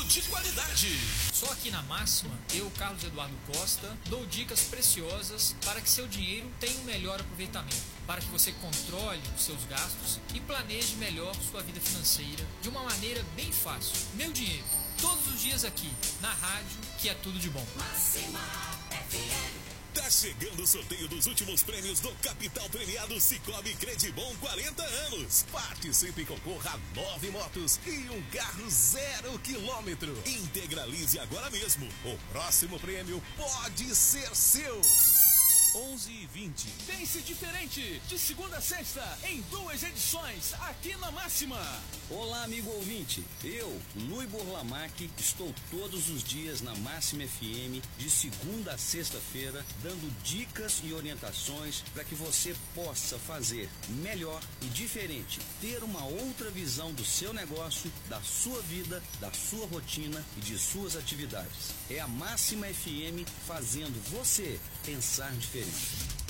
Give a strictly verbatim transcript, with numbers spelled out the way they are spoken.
de qualidade. Só aqui na Máxima, eu, Carlos Eduardo Costa, dou dicas preciosas para que seu dinheiro tenha um melhor aproveitamento, para que você controle os seus gastos e planeje melhor sua vida financeira de uma maneira bem fácil. Meu dinheiro, todos os dias aqui, na rádio, que é tudo de bom. Máxima F M. Tá chegando o sorteio dos últimos prêmios do Capital Premiado Cicobi Credibom quarenta anos. Participe e concorra a nove motos e um carro zero quilômetro. Integralize agora mesmo. O próximo prêmio pode ser seu. onze e vinte. Pense diferente, de segunda a sexta, em duas edições, aqui na Máxima. Olá, amigo ouvinte. Eu, Lui Borlamac, estou todos os dias na Máxima F M, de segunda a sexta-feira, dando dicas e orientações para que você possa fazer melhor e diferente, ter uma outra visão do seu negócio, da sua vida, da sua rotina e de suas atividades. É a Máxima F M fazendo você pensar diferente.